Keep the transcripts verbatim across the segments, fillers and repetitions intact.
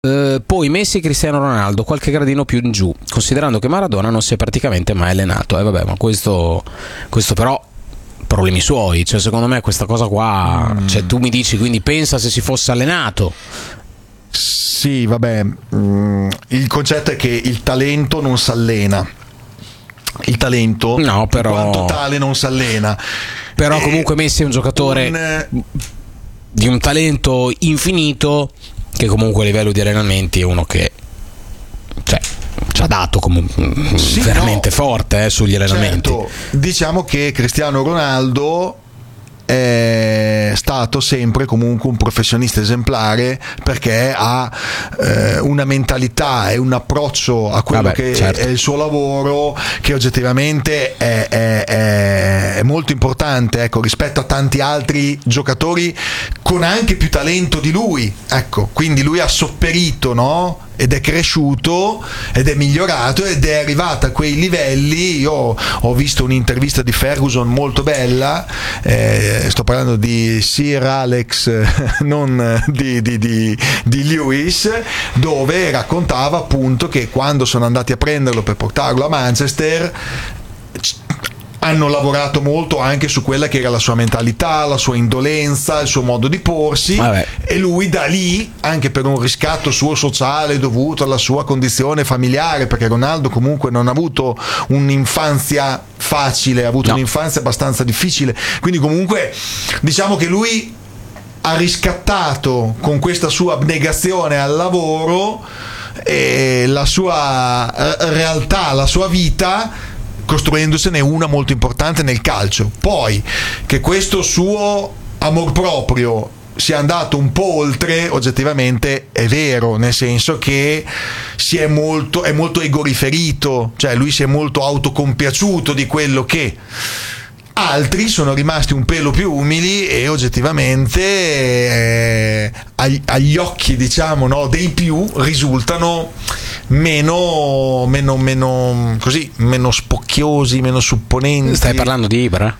Uh, poi Messi e Cristiano Ronaldo qualche gradino più in giù, considerando che Maradona non si è praticamente mai allenato. E eh, vabbè, ma questo, questo però problemi suoi, cioè secondo me questa cosa qua, mm. cioè tu mi dici, quindi pensa se si fosse allenato. Sì, vabbè, mm, il concetto è che il talento non si allena. Il talento no, però... in quanto tale non si allena. Però e comunque Messi è un giocatore un... di un talento infinito, che comunque a livello di allenamenti è uno che cioè ci ha dato comunque sì, veramente no. forte eh, sugli allenamenti. Certo, diciamo che Cristiano Ronaldo è stato sempre comunque un professionista esemplare, perché ha eh, una mentalità e un approccio a quello Vabbè, che certo. è il suo lavoro, che oggettivamente è, è, è, è molto importante, ecco, rispetto a tanti altri giocatori con anche più talento di lui, ecco, quindi lui ha sopperito, no? Ed è cresciuto ed è migliorato ed è arrivato a quei livelli. Io ho visto un'intervista di Ferguson molto bella, eh, sto parlando di Sir Alex, non di, di, di, di Lewis, dove raccontava appunto che quando sono andati a prenderlo per portarlo a Manchester hanno lavorato molto anche su quella che era la sua mentalità, la sua indolenza, il suo modo di porsi. Vabbè. E lui da lì, anche per un riscatto suo sociale dovuto alla sua condizione familiare, perché Ronaldo comunque non ha avuto un'infanzia facile, ha avuto no. un'infanzia abbastanza difficile, quindi comunque diciamo che lui ha riscattato con questa sua abnegazione al lavoro e la sua realtà, la sua vita, costruendosene una molto importante nel calcio. Poi che questo suo amor proprio sia andato un po' oltre, oggettivamente è vero, nel senso che si è molto, è molto egoriferito, cioè lui si è molto autocompiaciuto di quello che altri sono rimasti un pelo più umili e oggettivamente eh, agli, agli occhi, diciamo, no, dei più risultano meno meno meno così, meno spocchiosi, meno supponenti. Stai parlando di Ibra?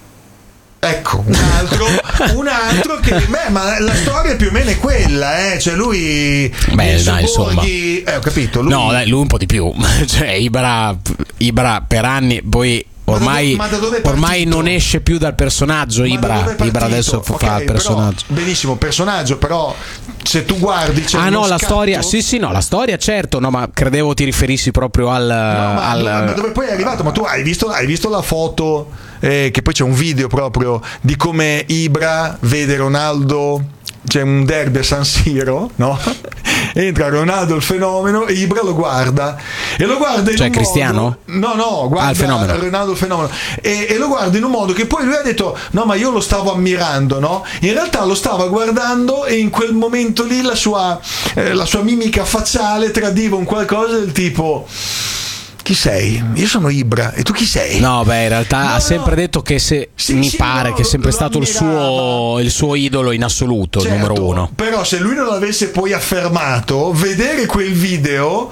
Ecco, un altro, un altro che beh, ma la storia più o meno è quella, eh? Cioè lui beh, dai, insomma. Eh, ho capito, lui... No, dai, lui un po' di più. Cioè Ibra, Ibra per anni poi ormai, ma da dove, ma ormai non esce più dal personaggio. Ma Ibra, Ibra adesso okay, fa il personaggio. Però, benissimo, personaggio, però se tu guardi c'è ah no scatto... la storia sì sì no la storia certo, no, ma credevo ti riferissi proprio al, no, ma al... Dove, ma dove poi è arrivato? Ma tu hai visto, hai visto la foto eh, che poi c'è un video proprio di come Ibra vede Ronaldo, c'è un derby a San Siro, no? Entra Ronaldo il fenomeno e Ibra lo guarda e lo guarda in cioè un Cristiano? modo, no no guarda ah, il fenomeno. Ronaldo il fenomeno e, e lo guarda in un modo che poi lui ha detto no ma io lo stavo ammirando, no? In realtà lo stava guardando e in quel momento lì la sua, eh, la sua mimica facciale tradiva un qualcosa del tipo: chi sei? Io sono Ibra e tu chi sei? No, beh, in realtà no, ha sempre no. detto che se sì, mi sì, pare no, che è sempre stato il suo, il suo idolo in assoluto, certo, il numero uno. Però se lui non l'avesse poi affermato, vedere quel video,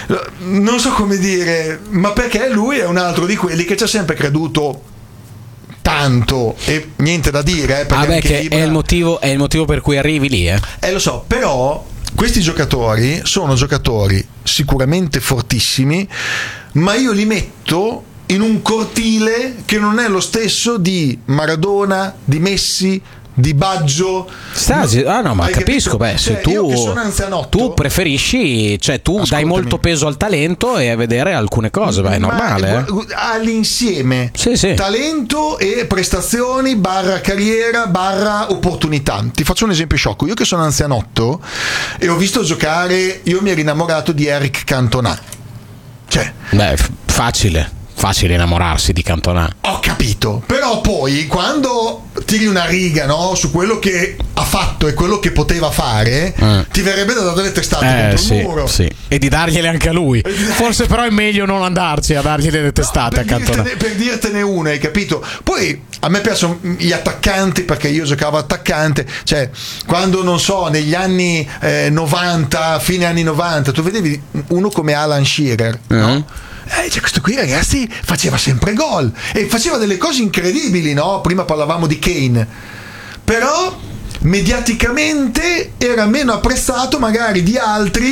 non so come dire, ma perché lui è un altro di quelli che ci ha sempre creduto tanto e niente da dire. Eh, ah beh, che Ibra... è, il motivo, è il motivo per cui arrivi lì, eh? Eh, lo so, però questi giocatori sono giocatori sicuramente fortissimi, ma io li metto in un cortile che non è lo stesso di Maradona, di Messi, di Baggio. Stasi, ah no, ma capisco, beh, se cioè, tu, io che sono anzianotto, tu preferisci, cioè tu ascoltami, dai molto peso al talento e a vedere alcune cose, beh, è normale. Ma, eh? All'insieme, sì, sì. talento e prestazioni barra carriera barra opportunità. Ti faccio un esempio sciocco. Io che sono anzianotto e ho visto giocare, io mi ero innamorato di Eric Cantona. Cioè, beh, f- facile. Facile innamorarsi di Cantona. Ho capito, però poi quando tiri una riga, no, su quello che ha fatto e quello che poteva fare, mm. ti verrebbe da dare delle testate eh, contro sì, il muro. Sì. E di dargliele anche a lui. Forse però è meglio non andarci a dargli delle testate no, a Cantona. Dirtene, per dirtene una, hai capito? Poi a me piacciono gli attaccanti, perché io giocavo attaccante, cioè quando non so, negli anni eh, novanta, fine anni novanta, tu vedevi uno come Alan Shearer, mm-hmm. no? Eh, cioè questo qui, ragazzi, faceva sempre gol e faceva delle cose incredibili, no? Prima parlavamo di Kane, però mediaticamente era meno apprezzato magari di altri